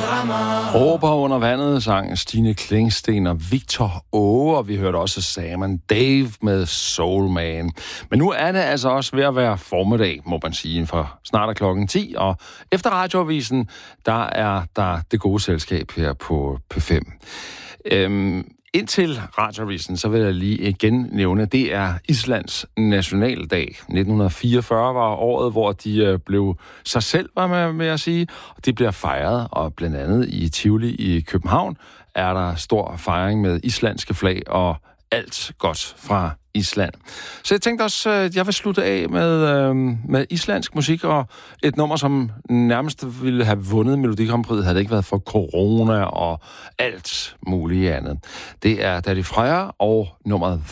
Råber under vandet sang Stine Klingsten og Victor Åge, og vi hørte også Sam & Dave med Soul Man. Men nu er det altså også ved at være formiddag, må man sige, for snart er klokken 10, og efter radioavisen, der er der det gode selskab her på P5. Indtil radioavisen, så vil jeg lige igen nævne, at det er Islands nationaldag. 1944 var året, hvor de blev sig selv, var man med at sige. Det bliver fejret, og blandt andet i Tivoli i København er der stor fejring med islandske flag og alt godt fra Island. Så jeg tænkte også, at jeg vil slutte af med islandsk musik, og et nummer, som nærmest ville have vundet Melodi Grand Prix, havde det ikke været for corona og alt muligt andet. Det er Daði Freyr og nummeret